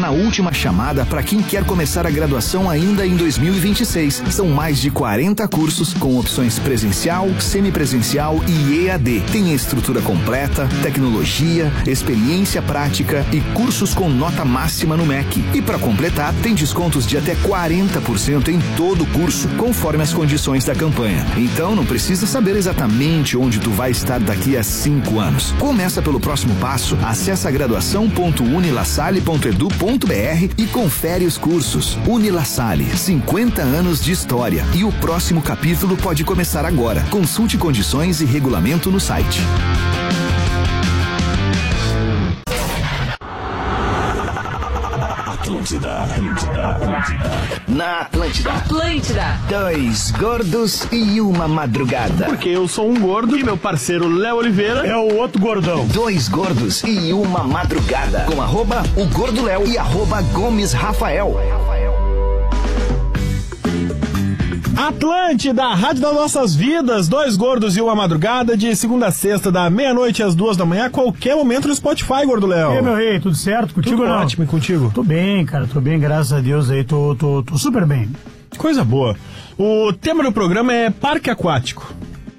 na última chamada para quem quer começar a graduação ainda em 2026. São mais de 40 cursos com opções presencial, semipresencial e EAD. Tem a estrutura completa, tecnologia, experiência prática e cursos com nota máxima no MEC. E para completar, tem descontos de até 40% em todo o curso, conforme as condições da campanha. Então não precisa saber exatamente onde tu vai estar daqui a 5 anos. Começa pelo próximo passo. Acesse graduação.unilasalle.edu.br e confere os cursos. Unilasalle, 50 anos de história. E o próximo capítulo pode começar agora. Consulte condições e regulamento no site. Na Atlântida. Dois gordos e uma madrugada. Porque eu sou um gordo e meu parceiro Léo Oliveira é o outro gordão. Dois gordos e uma madrugada. Com @o Gordo Léo e @Gomes Rafael. Atlântida, a rádio das nossas vidas. Dois gordos e uma madrugada, de segunda a sexta, da meia-noite às 2 da manhã, a qualquer momento no Spotify, Gordo Léo. E aí, meu rei, tudo certo? Contigo tudo não? Ótimo, e contigo? Tô bem, cara, tô bem, graças a Deus aí, tô super bem. Coisa boa. O tema do programa é parque aquático.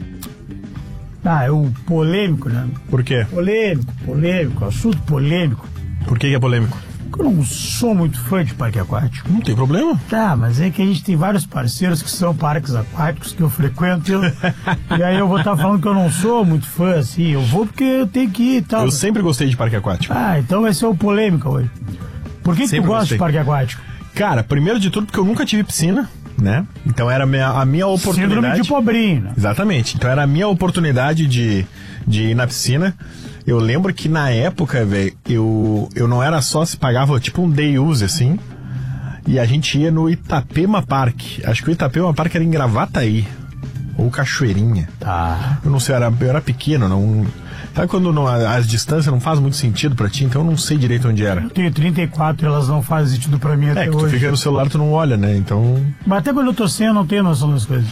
É o polêmico, né? Por quê? Polêmico, assunto polêmico. Por que é polêmico? Eu não sou muito fã de parque aquático. Não tem problema. Tá, mas é que a gente tem vários parceiros que são parques aquáticos que eu frequento. E aí eu vou estar falando que eu não sou muito fã, assim. Eu vou porque eu tenho que ir e tal. Eu sempre gostei de parque aquático. Então vai ser o polêmica hoje. Por que tu gosta de parque aquático? Cara, primeiro de tudo porque eu nunca tive piscina, né? Então era a minha oportunidade. Síndrome de pobrinho, né? Exatamente. Então era a minha oportunidade de ir na piscina. Eu lembro que na época, velho, eu não era só, se pagava tipo um day use, assim, e a gente ia no Itapema Park. Acho que o Itapema Park era em Gravataí, ou Cachoeirinha. Tá. Eu não sei, eu era pequeno, não... Sabe quando as distâncias não fazem muito sentido pra ti? Então eu não sei direito onde era. Eu tenho 34 e elas não fazem sentido pra mim até hoje. É, que tu fica no celular, tu não olha, né? Então... Mas até quando eu tô sem, eu não tenho noção das coisas.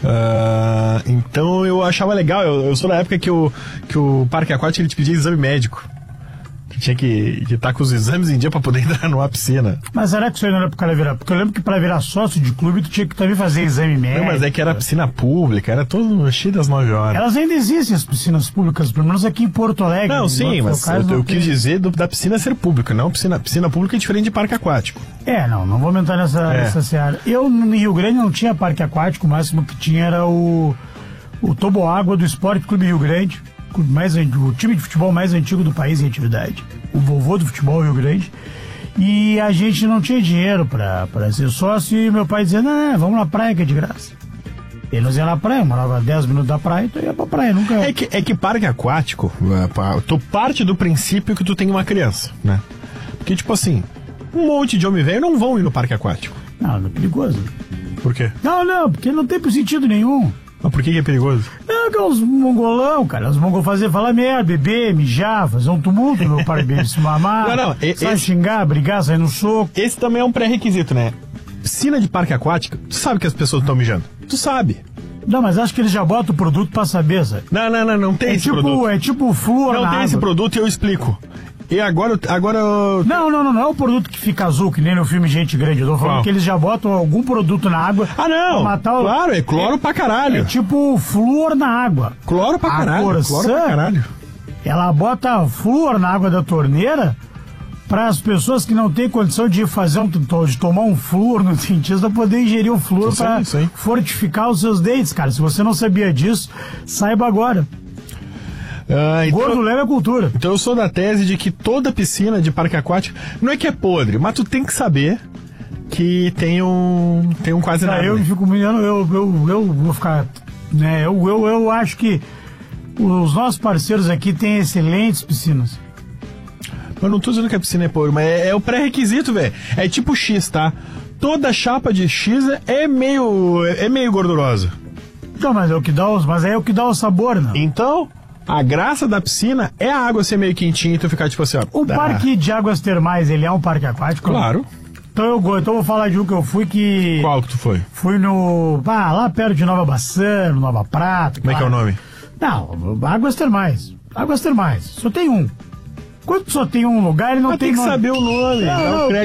Então eu achava legal. Eu sou da época que o parque aquático ele te pedia exame médico. Que tinha que estar com os exames em dia pra poder entrar numa piscina. Mas será que isso aí não era pro cara virar? Porque eu lembro que pra virar sócio de clube tu tinha que também fazer exame médico. Não, mas é que era piscina pública, era todo cheio das 9 horas. Elas ainda existem, as piscinas públicas, pelo menos aqui em Porto Alegre. Não, sim, mas eu quis dizer da piscina ser pública, não piscina pública é diferente de parque aquático. Não vou entrar nessa seara. Eu, no Rio Grande, não tinha parque aquático, o máximo que tinha era o toboágua do Esporte Clube Rio Grande, o time de futebol mais antigo do país em atividade. O vovô do futebol Rio Grande. E a gente não tinha dinheiro pra ser sócio, e meu pai dizia, não, vamos na praia que é de graça. Ele nós ia na praia, eu morava 10 minutos da praia, então eu ia pra praia, nunca... É que parque aquático, tu parte do princípio que tu tem uma criança, né? Porque, tipo assim, um monte de homem velho não vão ir no parque aquático. Não é perigoso. Por quê? Não, porque não tem sentido nenhum. Mas por que é perigoso? Não, que é uns mongolão, cara. Os mongolão falar merda, beber, mijar, fazer um tumulto no parque, se mamar, xingar, brigar, sair no soco. Esse também é um pré-requisito, né? Piscina de parque aquático, tu sabe que as pessoas estão mijando. Tu sabe. Não, mas acho que eles já botam o produto pra saber, sabe? Não tem esse produto. É tipo flúor na água. Não tem esse produto e eu explico. E agora... Não é o produto que fica azul, que nem no filme Gente Grande. Eu tô falando que eles já botam algum produto na água. Não! Pra matar Claro, é cloro pra caralho. É tipo flúor na água. Cloro pra caralho. Cloro pra caralho. Ela bota flúor na água da torneira para as pessoas que não têm condição de de tomar um flúor no dentista poder ingerir o flúor para fortificar os seus dentes, cara. Se você não sabia disso, saiba agora. Gordo Léo é cultura. Então eu sou da tese de que toda piscina de parque aquático não é que é podre, mas tu tem que saber que tem um quase nada. Eu fico eu vou ficar, né? Eu acho que os nossos parceiros aqui têm excelentes piscinas. Eu não tô dizendo que a piscina é podre, mas é o pré-requisito, velho. É tipo X, tá? Toda chapa de X é meio gordurosa. Não, mas é o que dá o sabor, não? Então, a graça da piscina é a água ser meio quentinha e tu ficar tipo assim, ó. O parque de águas termais, ele é um parque aquático? Claro. Então eu vou falar de um que eu fui que... Qual que tu foi? Fui lá perto de Nova Baçã, Nova Prata. Como é que é o nome? Não, águas termais. Águas termais. Só tem um. Quando só tem um lugar, ele não tem que saber o nome.